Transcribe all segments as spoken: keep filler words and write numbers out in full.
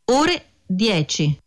ore dieci.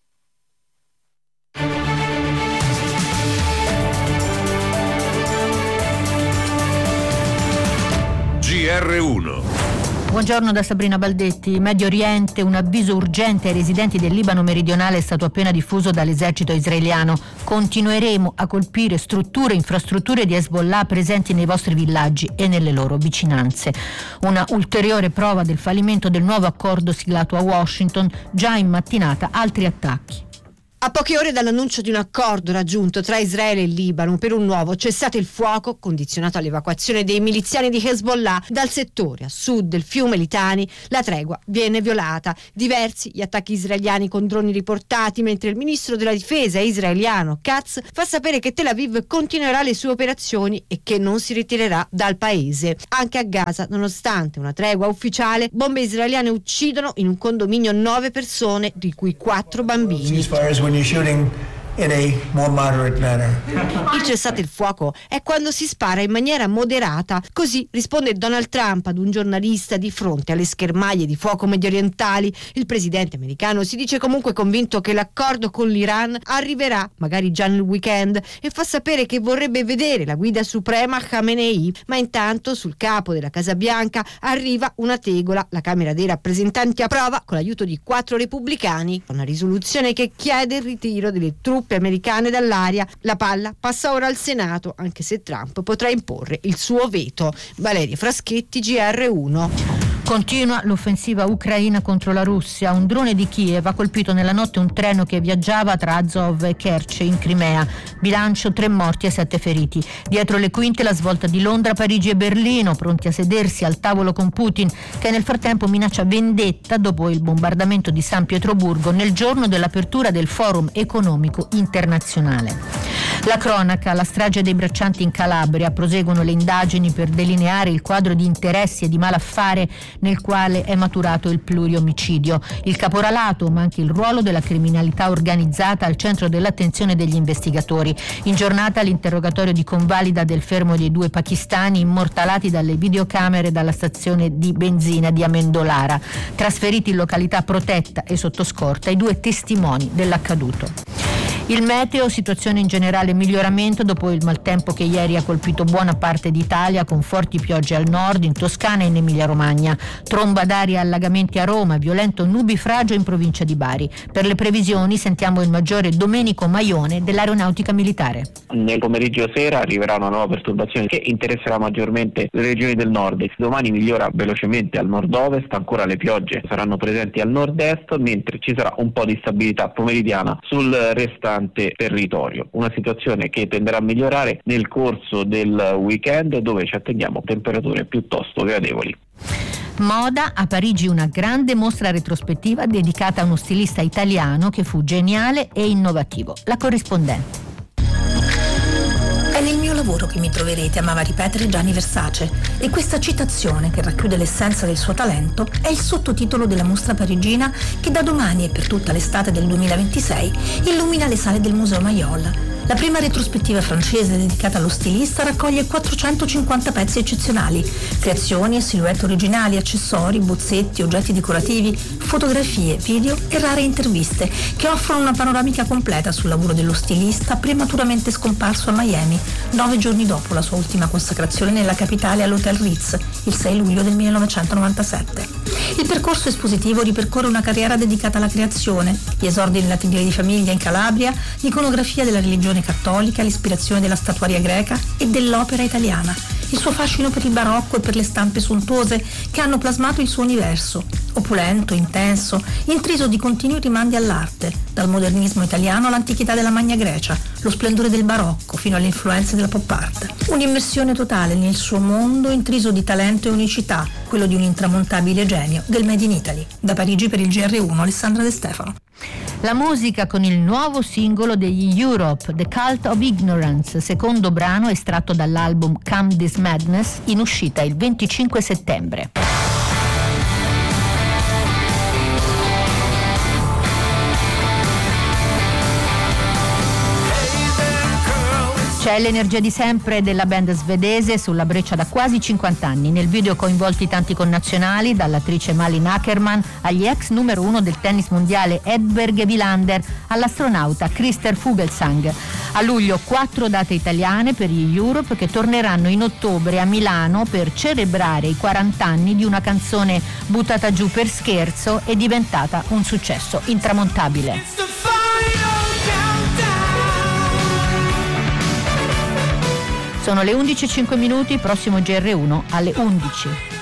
G R uno. Buongiorno da Sabrina Baldetti. Medio Oriente, un avviso urgente ai residenti del Libano meridionale è stato appena diffuso dall'esercito israeliano. Continueremo a colpire strutture e infrastrutture di Hezbollah presenti nei vostri villaggi e nelle loro vicinanze. Una ulteriore prova del fallimento del nuovo accordo siglato a Washington, già in mattinata altri attacchi. A poche ore dall'annuncio di un accordo raggiunto tra Israele e il Libano per un nuovo cessate il fuoco condizionato all'evacuazione dei miliziani di Hezbollah dal settore a sud del fiume Litani, la tregua viene violata. Diversi gli attacchi israeliani con droni riportati, mentre il ministro della difesa israeliano Katz fa sapere che Tel Aviv continuerà le sue operazioni e che non si ritirerà dal paese. Anche a Gaza, nonostante una tregua ufficiale, bombe israeliane uccidono in un condominio nove persone, di cui quattro bambini. When you're shooting in a more moderate manner. Il cessate il fuoco è quando si spara in maniera moderata, così risponde Donald Trump ad un giornalista di fronte alle schermaglie di fuoco mediorientali. Il presidente americano si dice comunque convinto che l'accordo con l'Iran arriverà magari già nel weekend e fa sapere che vorrebbe vedere la guida suprema Khamenei, ma intanto sul capo della Casa Bianca arriva una tegola. La Camera dei rappresentanti approva con l'aiuto di quattro repubblicani una risoluzione che chiede il ritiro delle truppe americane dall'area. La palla passa ora al Senato, anche se Trump potrà imporre il suo veto. Valeria Fraschetti, G R uno. Continua l'offensiva ucraina contro la Russia. Un drone di Kiev ha colpito nella notte un treno che viaggiava tra Azov e Kerch in Crimea. Bilancio tre morti e sette feriti. Dietro le quinte la svolta di Londra, Parigi e Berlino, pronti a sedersi al tavolo con Putin, che nel frattempo minaccia vendetta dopo il bombardamento di San Pietroburgo nel giorno dell'apertura del Forum economico internazionale. La cronaca, la strage dei braccianti in Calabria. Proseguono le indagini per delineare il quadro di interessi e di malaffare nel quale è maturato il pluriomicidio. Il caporalato, ma anche il ruolo della criminalità organizzata al centro dell'attenzione degli investigatori. In giornata l'interrogatorio di convalida del fermo dei due pakistani immortalati dalle videocamere dalla stazione di benzina di Amendolara. Trasferiti in località protetta e sotto scorta i due testimoni dell'accaduto. Il meteo, situazione in generale miglioramento dopo il maltempo che ieri ha colpito buona parte d'Italia con forti piogge al nord, in Toscana e in Emilia-Romagna. Tromba d'aria e allagamenti a Roma, violento nubifragio in provincia di Bari. Per le previsioni sentiamo il maggiore Domenico Maione dell'Aeronautica Militare. Nel pomeriggio sera arriverà una nuova perturbazione che interesserà maggiormente le regioni del nord. Domani migliora velocemente al nord-ovest, ancora le piogge saranno presenti al nord-est, mentre ci sarà un po' di stabilità pomeridiana sul restante territorio. Una situazione che tenderà a migliorare nel corso del weekend, dove ci attendiamo temperature piuttosto gradevoli. Moda, a Parigi una grande mostra retrospettiva dedicata a uno stilista italiano che fu geniale e innovativo. La corrispondente. È nel mio lavoro che mi troverete, amava ripetere Gianni Versace, e questa citazione, che racchiude l'essenza del suo talento, è il sottotitolo della mostra parigina che da domani e per tutta l'estate del duemilaventisei illumina le sale del Museo Mayol. La prima retrospettiva francese dedicata allo stilista raccoglie quattrocentocinquanta pezzi eccezionali, creazioni e silhouette originali, accessori, bozzetti, oggetti decorativi, fotografie, video e rare interviste che offrono una panoramica completa sul lavoro dello stilista prematuramente scomparso a Miami, nove giorni dopo la sua ultima consacrazione nella capitale all'Hotel Ritz, il sei luglio del millenovecentonovantasette. Il percorso espositivo ripercorre una carriera dedicata alla creazione, gli esordi nell'atelier di famiglia in Calabria, l'iconografia della religione cattolica, l'ispirazione della statuaria greca e dell'opera italiana, il suo fascino per il barocco e per le stampe sontuose che hanno plasmato il suo universo, opulento, intenso, intriso di continui rimandi all'arte, dal modernismo italiano all'antichità della Magna Grecia, lo splendore del barocco fino alle influenze della pop art. Un'immersione totale nel suo mondo intriso di talento e unicità, quello di un intramontabile genio del Made in Italy. Da Parigi per il G R uno, Alessandra De Stefano. La musica con il nuovo singolo degli Europe, The Cult of Ignorance, secondo brano estratto dall'album Come This Madness, in uscita il venticinque settembre. C'è l'energia di sempre della band svedese sulla breccia da quasi cinquanta anni. Nel video coinvolti tanti connazionali, dall'attrice Malin Ackerman agli ex numero uno del tennis mondiale Edberg Vilander all'astronauta Christer Fuglsang. A luglio quattro date italiane per gli Europe che torneranno in ottobre a Milano per celebrare i quaranta anni di una canzone buttata giù per scherzo e diventata un successo intramontabile. Sono le undici e cinque minuti, prossimo G R uno alle undici.